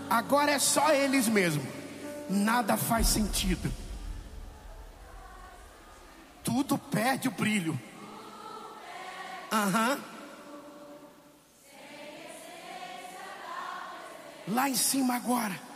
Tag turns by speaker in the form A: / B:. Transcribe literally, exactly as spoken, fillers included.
A: Agora é só eles mesmo. Nada faz sentido. Tudo perde o brilho. Aham. Uhum. Lá em cima agora.